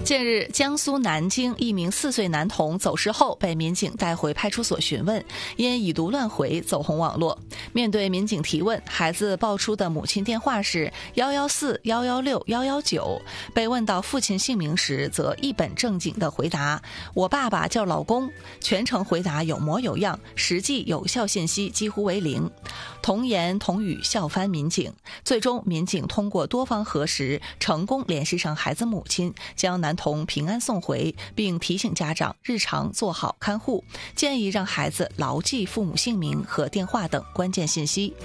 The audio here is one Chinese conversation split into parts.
近日，江苏南京一名4岁男童走失后被民警带回派出所询问，因已读乱回走红网络。面对民警提问，孩子报出的母亲电话是114、116、119，被问到父亲姓名时，则一本正经地回答：“我爸爸叫老公。”全程回答有模有样，实际有效信息几乎为零。童言童语笑翻民警，最终民警通过多方核实，成功联系上孩子母亲，将男童平安送回，并提醒家长日常做好看护，建议让孩子牢记父母姓名和电话等关键信息。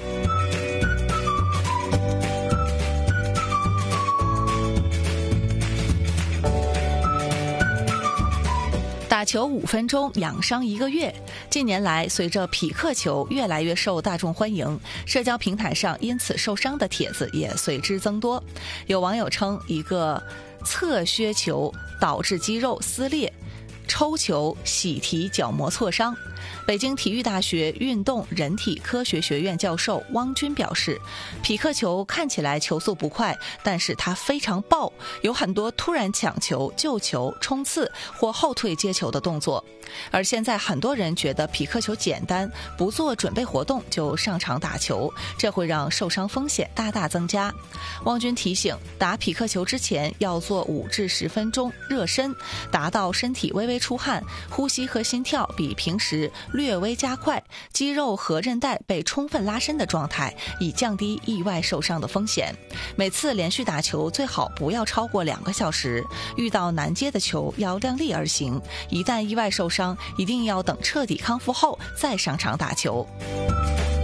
打球5分钟养伤1个月。近年来，随着匹克球越来越受大众欢迎，社交平台上因此受伤的帖子也随之增多。有网友称，一个侧削球导致肌肉撕裂，抽球洗提角膜挫伤。北京体育大学运动人体科学学院教授汪军表示，匹克球看起来球速不快，但是它非常爆，有很多突然抢球、救球、冲刺或后退接球的动作。而现在很多人觉得匹克球简单，不做准备活动就上场打球，这会让受伤风险大大增加。汪军提醒，打匹克球之前要做5至10分钟热身，达到身体微微出汗，呼吸和心跳比平时略微加快，肌肉和韧带被充分拉伸的状态，以降低意外受伤的风险。每次连续打球最好不要超过2个小时，遇到难接的球要量力而行，一旦意外受伤，一定要等彻底康复后再上场打球。